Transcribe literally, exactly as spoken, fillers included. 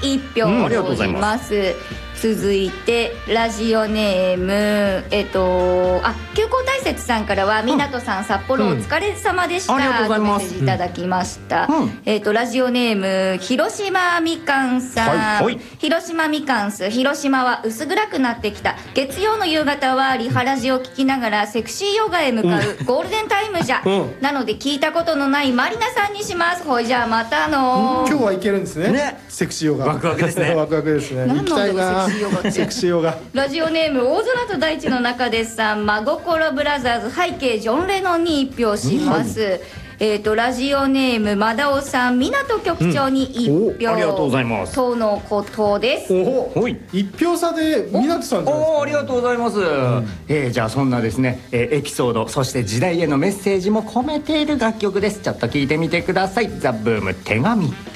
いっぴょう投じます。続いてラジオネームえっとあ休校大雪さんからは、港さん札幌お疲れ様でした、 うん、ありがとうございます。 メッセージいただきました、 うん、 えっとラジオネーム広島みかんさん、 はいはい、 広島みかんす。広島は薄暗くなってきた。月曜の夕方はリハラジを聞きながらセクシーヨガへ向かうゴールデンタイムじゃ、うん、なので聞いたことのないマリナさんにします。ほいじゃあまたの、 うん、今日はいけるんですね、 ね、 セクシーヨガワクワクですねワクワクですね。行きたいなセクシーヨガってセクシーヨガ。 ラジオネーム大空と大地の中でさん、真心ブラザーズ背景ジョン・レノンにいっぴょうします、うん、えーとラジオネームマダオさん、港局長にいっぴょう、 うん、ありがとうございますとのことです。 おいっぴょう差で港さんじゃないですか。 おお、ありがとうございます、うん、えー、じゃあそんなですね、えー、エピソード、そして時代へのメッセージも込めている楽曲です。ちょっと聞いてみてください。ザ・ブーム手紙。